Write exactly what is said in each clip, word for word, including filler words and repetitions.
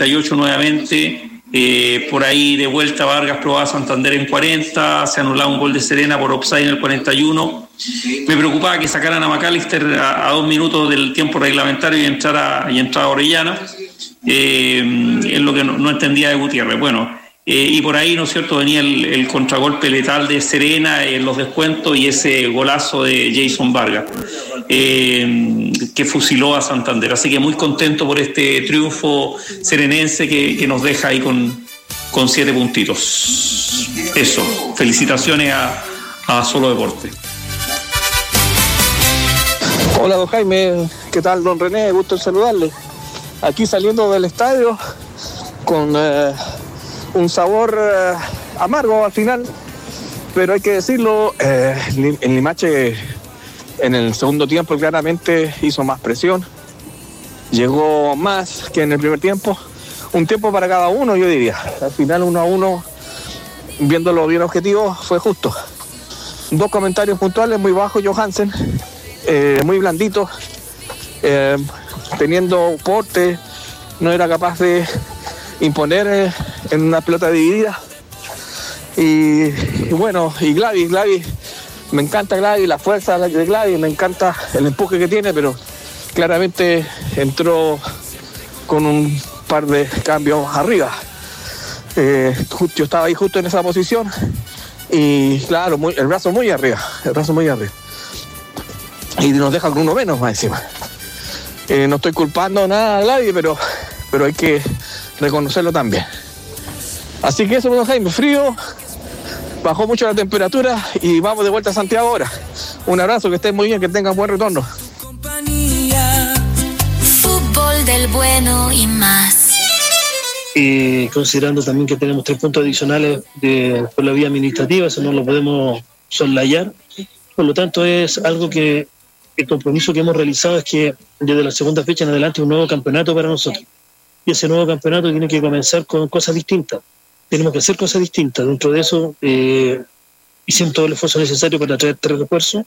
treinta y ocho nuevamente. Eh, por ahí de vuelta Vargas probaba Santander en cuarenta, se anulaba un gol de Serena por offside en el cuarenta y uno. Me preocupaba que sacaran a McAllister a, a dos minutos del tiempo reglamentario y entrara, y entrara Orellana. Eh, es lo que no, no entendía de Gutiérrez. Bueno, eh, y por ahí, ¿no es cierto?, venía el, el contragolpe letal de Serena en los descuentos y ese golazo de Jason Vargas, eh, que fusiló a Santander. Así que muy contento por este triunfo serenense que, que nos deja ahí con, con siete puntitos. Eso, felicitaciones a, a Solo Deporte. Hola, don Jaime, ¿qué tal, don René? Gusto en saludarle. Aquí saliendo del estadio con eh, un sabor eh, amargo al final, pero hay que decirlo, eh, en Limache en el segundo tiempo claramente hizo más presión, llegó más que en el primer tiempo, un tiempo para cada uno, yo diría. Al final uno a uno, viéndolo bien objetivo, fue justo. Dos comentarios puntuales, muy bajo Johansen, eh, muy blandito, eh, teniendo porte, no era capaz de imponer eh, en una pelota dividida. Y, y bueno, y Gladys, Gladys, me encanta Gladys, la fuerza de Gladys, me encanta el empuje que tiene, pero claramente entró con un par de cambios arriba. Eh, yo estaba ahí justo en esa posición y claro, muy, el brazo muy arriba, el brazo muy arriba. Y nos deja con uno menos más encima. Eh, no estoy culpando nada a Gladys, pero, pero hay que reconocerlo también. Así que eso, don Jaime, frío, bajó mucho la temperatura y vamos de vuelta a Santiago ahora. Un abrazo, que estén muy bien, que tengan buen retorno. Compañía, fútbol del bueno y más. Y considerando también que tenemos tres puntos adicionales de, por la vía administrativa, eso no lo podemos soslayar. Por lo tanto, es algo que el compromiso que hemos realizado es que desde la segunda fecha en adelante un nuevo campeonato para nosotros. Y ese nuevo campeonato tiene que comenzar con cosas distintas. Tenemos que hacer cosas distintas. Dentro de eso, eh, hicimos todo el esfuerzo necesario para traer tres refuerzos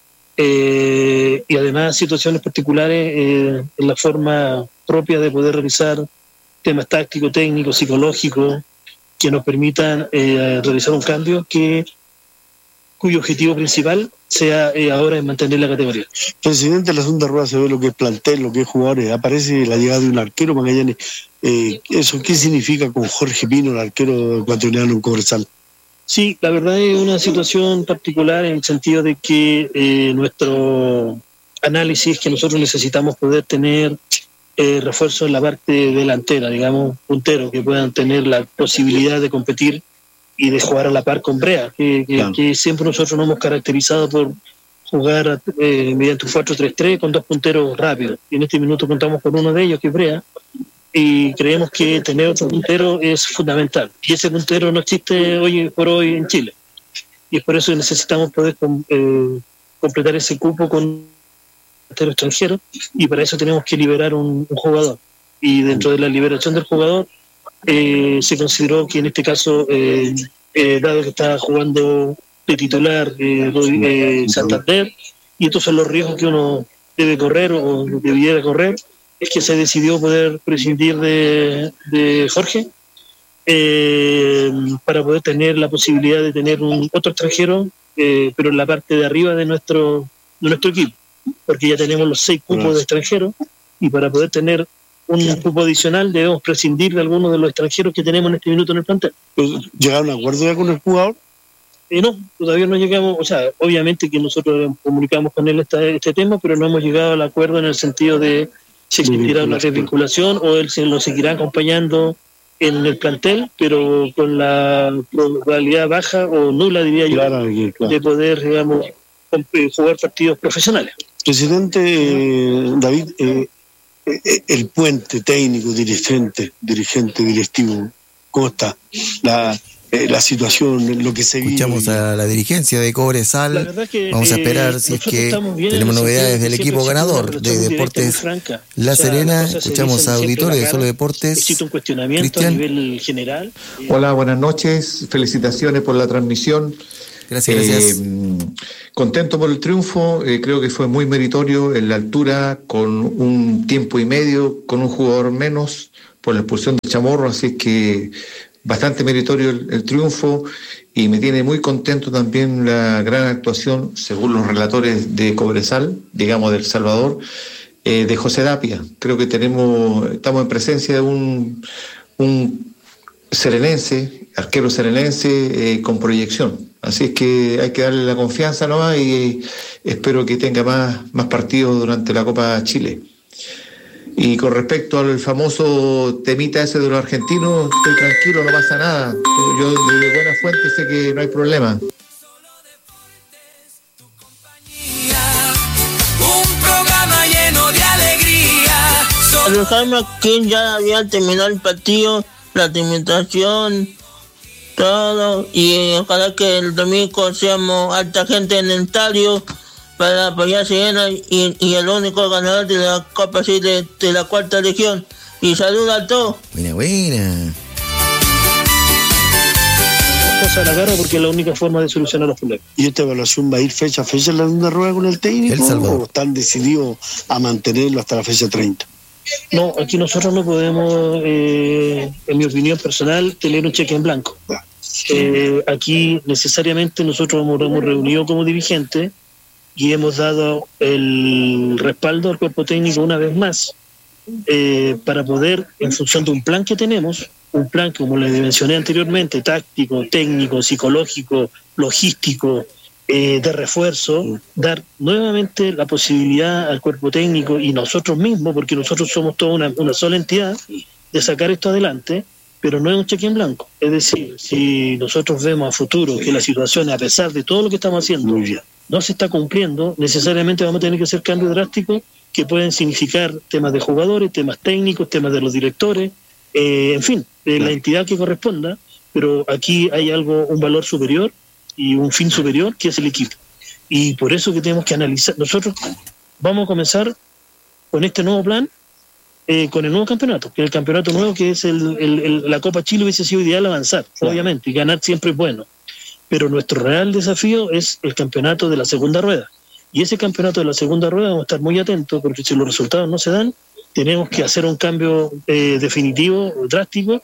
eh, y además situaciones particulares eh, en la forma propia de poder realizar temas tácticos, técnicos, psicológicos que nos permitan eh, realizar un cambio que cuyo objetivo principal sea eh, ahora en mantener la categoría. Presidente, la segunda rueda se ve lo que es plantel, lo que es jugadores. Aparece la llegada de un arquero Magallanes. Eh, ¿Eso qué significa con Jorge Pino, el arquero ecuatoriano en Cobresal? Sí, la verdad es una situación particular en el sentido de que eh, nuestro análisis que nosotros necesitamos poder tener eh, refuerzo en la parte delantera, digamos, punteros que puedan tener la posibilidad de competir y de jugar a la par con Brea, que, que, claro. que siempre nosotros nos hemos caracterizado por jugar eh, mediante un cuatro tres tres con dos punteros rápidos. Y en este minuto contamos con uno de ellos, que es Brea, y creemos que tener otro puntero es fundamental. Y ese puntero no existe hoy por hoy en Chile. Y es por eso que necesitamos poder eh, completar ese cupo con puntero extranjero, y para eso tenemos que liberar un, un jugador. Y dentro de la liberación del jugador, Eh, se consideró que en este caso, eh, eh, dado que está jugando de titular eh, eh, Santander, y estos son los riesgos que uno debe correr o debiera correr, es que se decidió poder prescindir de, de Jorge eh, para poder tener la posibilidad de tener un otro extranjero, eh, pero en la parte de arriba de nuestro, de nuestro equipo, porque ya tenemos los seis cupos de extranjeros, y para poder tener un cupo adicional debemos prescindir de algunos de los extranjeros que tenemos en este minuto en el plantel. ¿Llegaron a un acuerdo ya con el jugador? Eh, no, todavía no llegamos, o sea, obviamente que nosotros comunicamos con él este, este tema, pero no hemos llegado al acuerdo en el sentido de si existirá una desvinculación o él se lo seguirá acompañando en el plantel, pero con la probabilidad baja o nula, diría yo, claro, claro. de poder, digamos, jugar partidos profesionales. Presidente eh, David, eh, el puente técnico, dirigente, dirigente, directivo, ¿cómo está la, eh, la situación, lo que se vive? Escuchamos a la dirigencia de Cobresal, que, vamos a esperar eh, si es que tenemos novedades del equipo ganador de Deportes franca. La o sea, Serena, escuchamos a auditores de Solo Deportes. Existe un cuestionamiento Cristian. A nivel general. Hola, buenas noches, felicitaciones por la transmisión. Gracias, gracias. Eh, contento por el triunfo, eh, creo que fue muy meritorio en la altura, con un tiempo y medio, con un jugador menos, por la expulsión de Chamorro, así es que bastante meritorio el, el triunfo, y me tiene muy contento también la gran actuación, según los relatores de Cobresal, digamos del Salvador, eh, de José Tapia. Creo que tenemos, estamos en presencia de un, un serenense, arquero serenense eh, con proyección. Así es que hay que darle la confianza nomás, y espero que tenga más, más partidos durante la Copa Chile. Y con respecto al famoso temita ese de los argentinos, estoy tranquilo, no pasa nada. Yo de buena fuente sé que no hay problema. Un programa lleno de alegría. Alejandro Marquín ya había terminado el partido, la administración, todo, y ojalá que el domingo seamos alta gente en el estadio para apoyar a Sirena, y, y el único ganador de la Copa Chile de, de la cuarta región. Y saluda a todos. Buena, buena. Cosa a la cara, porque es la única forma de solucionar los problemas. ¿Y esta evaluación va a ir fecha a fecha en la segunda rueda con el técnico? El Salvador. ¿O están decididos a mantenerlo hasta la fecha treinta? No, aquí nosotros no podemos, eh, en mi opinión personal, tener un cheque en blanco. Eh, aquí necesariamente nosotros nos hemos reunido como dirigentes y hemos dado el respaldo al cuerpo técnico una vez más, eh, para poder, en función de un plan que tenemos, un plan que, como les mencioné anteriormente, táctico, técnico, psicológico, logístico, eh, de refuerzo, dar nuevamente la posibilidad al cuerpo técnico y nosotros mismos, porque nosotros somos toda una, una sola entidad, de sacar esto adelante, pero no es un cheque en blanco. Es decir, si nosotros vemos a futuro que la situación, a pesar de todo lo que estamos haciendo, no se está cumpliendo, necesariamente vamos a tener que hacer cambios drásticos que pueden significar temas de jugadores, temas técnicos, temas de los directores, eh, en fin, de la entidad que corresponda, pero aquí hay algo, un valor superior y un fin superior, que es el equipo. Y por eso que tenemos que analizar. Nosotros vamos a comenzar con este nuevo plan, eh, con el nuevo campeonato, que es el campeonato nuevo, que es el, el, el, la Copa Chile. Hubiese sido ideal avanzar, claro, obviamente, y ganar siempre es bueno. Pero nuestro real desafío es el campeonato de la segunda rueda. Y ese campeonato de la segunda rueda vamos a estar muy atentos, porque si los resultados no se dan, tenemos que hacer un cambio eh, definitivo, drástico,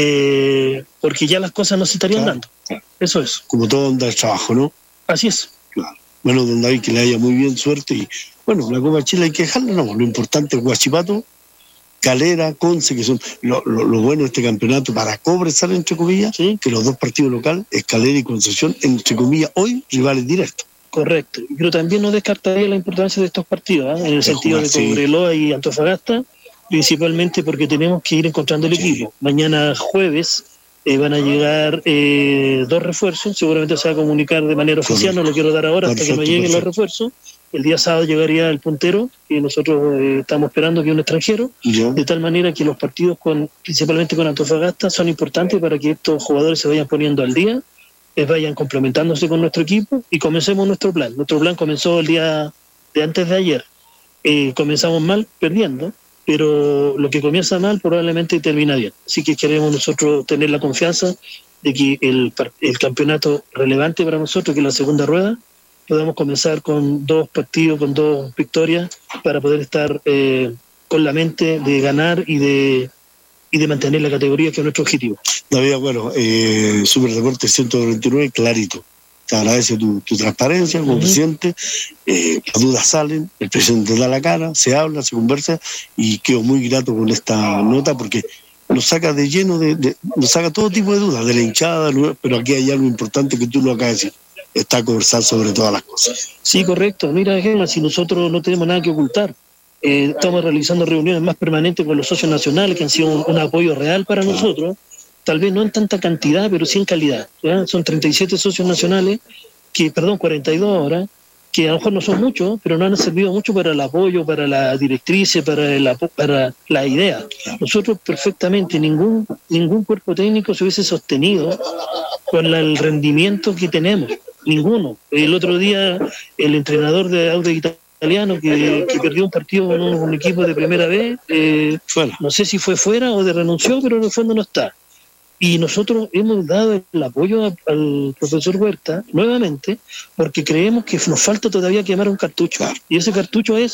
eh, porque ya las cosas no se estarían claro, dando. Claro. Eso es. Como todo anda el trabajo, ¿no? Así es. Claro. Bueno, don David, que le haya muy bien, suerte. Y bueno, la Copa Chile hay que dejarla, no. Lo importante es Huachipato, Calera, Conce, que son lo, lo, lo bueno de este campeonato para Cobresal, entre comillas, ¿sí? Que los dos partidos locales, es Calera y Concepción, entre comillas, hoy rivales directos. Correcto, pero también no descartaría la importancia de estos partidos, ¿eh? En el sentido de Cobreloa y Antofagasta, principalmente porque tenemos que ir encontrando el equipo. Mañana jueves eh, van a llegar eh, dos refuerzos, seguramente se va a comunicar de manera oficial, no lo quiero dar ahora perfecto, hasta que no lleguen perfecto. los refuerzos. El día sábado llegaría el puntero, que nosotros eh, estamos esperando, que es un extranjero, ¿ya? De tal manera que los partidos, con principalmente con Antofagasta, son importantes para que estos jugadores se vayan poniendo al día, eh, vayan complementándose con nuestro equipo y comencemos nuestro plan. Nuestro plan comenzó el día de antes de ayer. Eh, comenzamos mal, perdiendo, pero lo que comienza mal probablemente termina bien. Así que queremos nosotros tener la confianza de que el, el campeonato relevante para nosotros, que es la segunda rueda, podamos comenzar con dos partidos, con dos victorias, para poder estar eh, con la mente de ganar y de y de mantener la categoría, que es nuestro objetivo. David, bueno, eh, Superdeportes ciento veintinueve, clarito. Te agradece tu, tu transparencia como uh-huh. presidente. Eh, las dudas salen, el presidente da la cara, se habla, se conversa, y quedo muy grato con esta nota, porque nos saca de lleno, de, de nos saca todo tipo de dudas, de la hinchada, pero aquí hay algo importante que tú lo acabas de decir. Está a conversar sobre todas las cosas. Sí, correcto. Mira, Gemma, si nosotros no tenemos nada que ocultar, eh, estamos realizando reuniones más permanentes con los socios nacionales, que han sido un, un apoyo real para claro. nosotros, tal vez no en tanta cantidad, pero sí en calidad. ¿Ya? Son treinta y siete socios nacionales, que perdón, cuarenta y dos ahora, que a lo mejor no son muchos, pero nos han servido mucho para el apoyo, para la directriz, para, el, para la idea. Nosotros perfectamente, ningún, ningún cuerpo técnico se hubiese sostenido con la, el rendimiento que tenemos. Ninguno. El otro día el entrenador de Audax Italiano que, que perdió un partido con un, un equipo de primera vez, eh, no sé si fue fuera o de renunció, pero en el fondo no está. Y nosotros hemos dado el apoyo a, al profesor Huerta nuevamente, porque creemos que nos falta todavía quemar un cartucho. Y ese cartucho es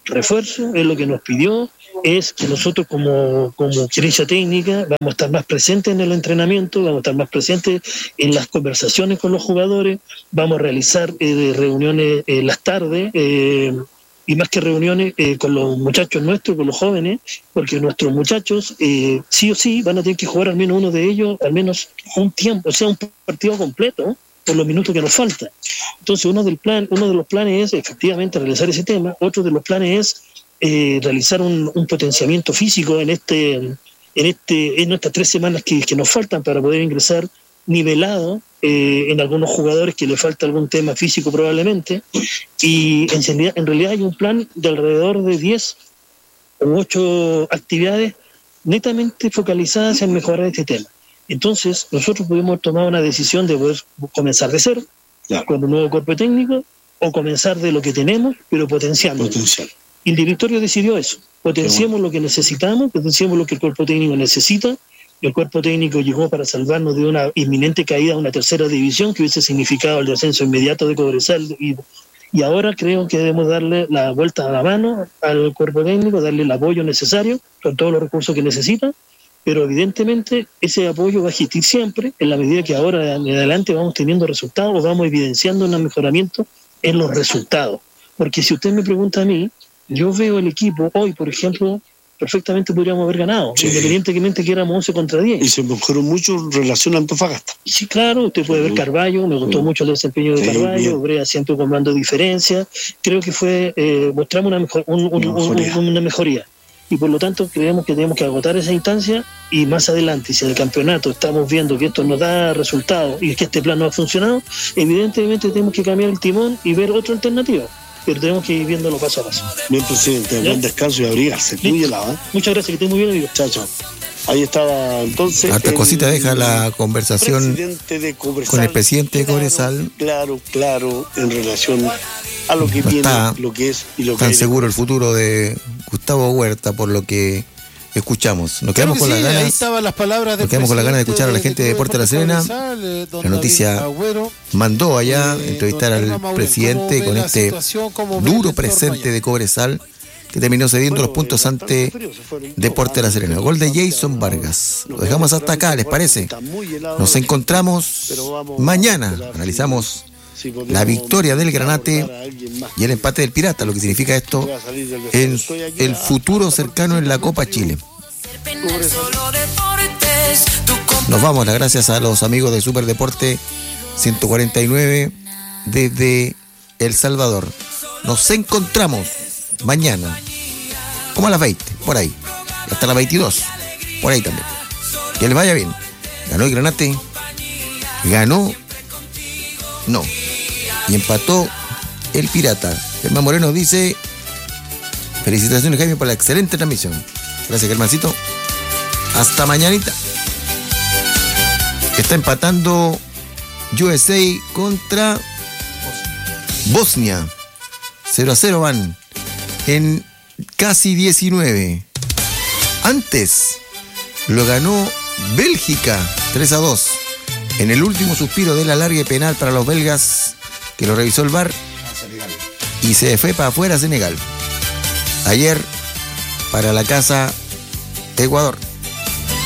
refuerzo, es lo que nos pidió, es que nosotros como, como gerencia técnica vamos a estar más presentes en el entrenamiento, vamos a estar más presentes en las conversaciones con los jugadores, vamos a realizar eh, reuniones en eh, las tardes, eh, y más que reuniones eh, con los muchachos nuestros, con los jóvenes, porque nuestros muchachos eh, sí o sí van a tener que jugar al menos uno de ellos, al menos un tiempo, o sea, un partido completo, por los minutos que nos faltan. Entonces, uno del plan, uno de los planes es efectivamente realizar ese tema, otro de los planes es eh, realizar un, un potenciamiento físico en este, en este, en estas tres semanas que, que nos faltan para poder ingresar nivelado eh, en algunos jugadores que le falta algún tema físico probablemente, y en, en realidad hay un plan de alrededor de diez u ocho actividades netamente focalizadas en mejorar este tema. Entonces nosotros pudimos tomar una decisión de poder comenzar de cero, claro, con un nuevo cuerpo técnico, o comenzar de lo que tenemos pero potenciando. Potencial. Y el directorio decidió eso, potenciemos bueno. lo que necesitamos, potenciemos lo que el cuerpo técnico necesita. El cuerpo técnico llegó para salvarnos de una inminente caída a una tercera división que hubiese significado el descenso inmediato de Cobresal, y, y ahora creo que debemos darle la vuelta a la mano al cuerpo técnico, darle el apoyo necesario con todos los recursos que necesita, pero evidentemente ese apoyo va a existir siempre en la medida que ahora en adelante vamos teniendo resultados, vamos evidenciando un mejoramiento en los resultados. Porque si usted me pregunta a mí, yo veo el equipo hoy, por ejemplo, perfectamente podríamos haber ganado, sí, independientemente que éramos once contra diez. Y se mejoró mucho en relación a Antofagasta. Sí, claro, usted puede ver Carballo, me gustó sí. mucho el desempeño de sí, Carballo, Brea siempre con mando de diferencia, creo que fue, eh, mostramos una, mejor, un, un, una, mejoría. Un, una mejoría. Y por lo tanto creemos que tenemos que agotar esa instancia, y más adelante, si en el campeonato estamos viendo que esto nos da resultados y que este plan no ha funcionado, evidentemente tenemos que cambiar el timón y ver otra alternativa. Pero tenemos que ir viéndolo paso a paso. Bien, presidente, buen descanso y abrigarse. Muy helado, ¿eh? Muchas gracias, que esté muy bien, amigo. Chao, chao. Ahí estaba entonces. Harta cosita deja la conversación de con el presidente de Cobresal. Claro, claro, en relación a lo que no viene, lo que es y lo que tan viene. Seguro el futuro de Gustavo Huerta, por lo que escuchamos. Nos quedamos con sí, las ganas. Ahí estaban las palabras Nos quedamos con las ganas de escuchar a la gente de Deportes La Serena. Eh, la noticia mandó allá eh, entrevistar al presidente con este duro presente de Cobresal, que terminó cediendo los puntos ante Deportes La Serena. Gol de Jason Vargas. Lo dejamos hasta acá, ¿les parece? Nos encontramos mañana. Analizamos la victoria del Granate y el empate del Pirata, lo que significa esto en el futuro cercano en la Copa Chile. Nos vamos, las gracias a los amigos de Super Deporte ciento cuarenta y nueve desde El Salvador. Nos encontramos mañana como a las veinte, por ahí, hasta las veintidós, por ahí también. Que les vaya bien. Ganó el Granate, ganó no y empató el Pirata. Germán Moreno dice: felicitaciones, Jaime, por la excelente transmisión. Gracias, Germancito. Hasta mañanita. Está empatando U S A contra Bosnia. cero a cero van en casi diecinueve. Antes lo ganó Bélgica tres a dos. En el último suspiro de la larga penal para los belgas, que lo revisó el V A R, y se fue para afuera Senegal. Ayer, para la casa Ecuador.